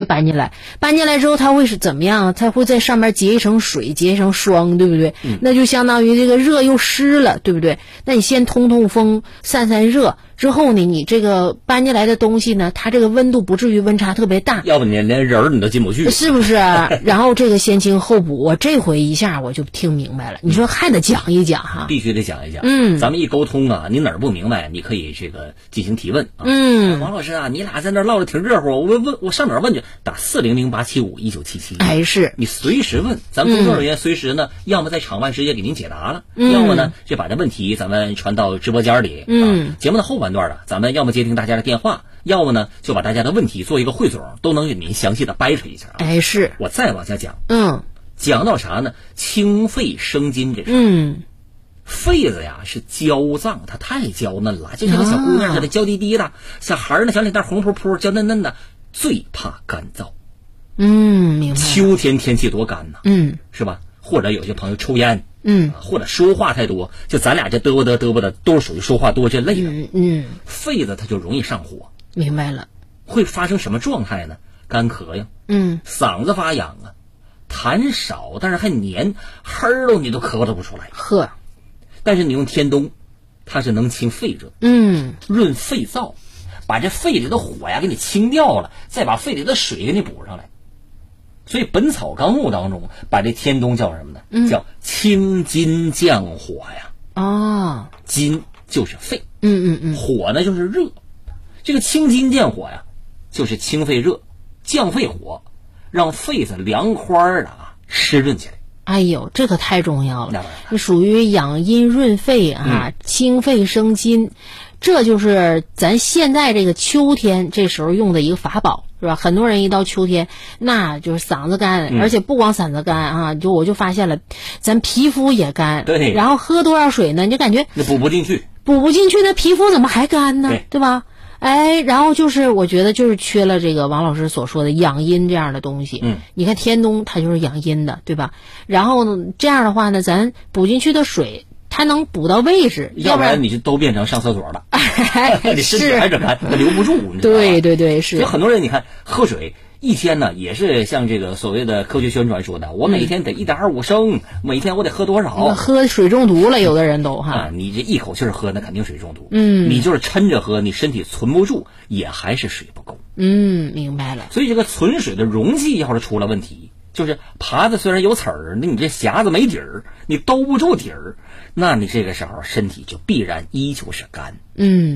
搬进来，搬进来之后它会是怎么样？它会在上面结一层水，结一层霜，对不对？那就相当于这个热又湿了，对不对？那你先通通风，散散热。之后呢，你这个搬进来的东西呢，它这个温度不至于温差特别大， 要不你连人儿你都进不去， 是不是？然后这个先清后补，我这回一下我就听明白了。你说还得讲一讲哈， 必须得讲一讲。咱们一沟通啊，你哪儿不明白，你可以这个进行提问啊。王老师啊，你俩在那唠着挺热乎，我上哪儿问去？打4008751977。 哎，是你随时问，咱们工作人员随时呢，要么在场外直接给您解答了，要么呢就把这问题咱们传到直播间里。节目的后半段啊，咱们要么接听大家的电话，要么呢就把大家的问题做一个汇总，都能给您详细的掰扯一下。 哎，是我再往下讲，讲到啥呢？清肺生津这事。痱子呀是娇脏，它太娇嫩了，就像个小姑娘似的，娇滴滴的，小孩呢小脸蛋红扑扑，娇嫩嫩的，最怕干燥。 明白。 秋天天气多干呐，是吧？或者有些朋友抽烟，或者说话太多，就咱俩这嘚啵的，都是属于说话多这类的。痱子它就容易上火。 明白了。 会发生什么状态呢？干咳呀，嗓子发痒啊，痰少但是还黏，鼾喽你都咳嗽不出来。 呵， 但是你用天冬，它是能清肺热，润肺燥，把这肺里的火呀给你清掉了，再把肺里的水给你补上来。所以《本草纲目》当中把这天冬叫什么呢？叫清津降火呀。津就是肺，火呢就是热。这个清津降火呀，就是清肺热，降肺火，让肺子凉快的湿润起来。 哎呦，这可太重要了！这属于养阴润肺啊，清肺生津。这就是咱现在这个秋天这时候用的一个法宝，是吧？很多人一到秋天，那就是嗓子干，而且不光嗓子干啊，我就发现了，咱皮肤也干。 对。 然后喝多少水呢？你就感觉那补不进去， 那皮肤怎么还干呢？对吧？哎，然后就是我觉得就是缺了这个王老师所说的养阴这样的东西。你看天冬它就是养阴的，对吧？然后呢，这样的话呢，咱补进去的水它能补到位置， 要不然你就都变成上厕所了，你身体还是干，它留不住。 对，是。 有很多人你看喝水一天呢，也是像这个所谓的科学宣传说的，我每天得1.25升，每天我得喝多少？ 喝水中毒了，有的人都哈。 你这一口气喝，那肯定水中毒。你就是抻着喝，你身体存不住，也还是水不够。 明白了。 所以这个存水的容器要是出了问题，就是耙子虽然有齿儿，那你这匣子没底儿，你兜不住底儿，那你这个时候身体就必然依旧是干。